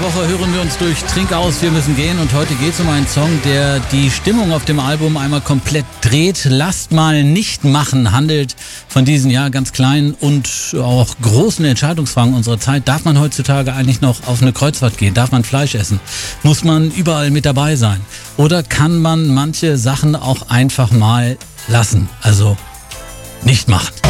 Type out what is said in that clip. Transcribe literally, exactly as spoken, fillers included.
ganze Woche hören wir uns durch Trink aus, wir müssen gehen. Und heute geht es um einen Song, der die Stimmung auf dem Album einmal komplett dreht. Lasst mal nicht machen, handelt von diesen ja ganz kleinen und auch großen Entscheidungsfragen unserer Zeit. Darf man heutzutage eigentlich noch auf eine Kreuzfahrt gehen? Darf man Fleisch essen? Muss man überall mit dabei sein? Oder kann man manche Sachen auch einfach mal lassen? Also nicht machen.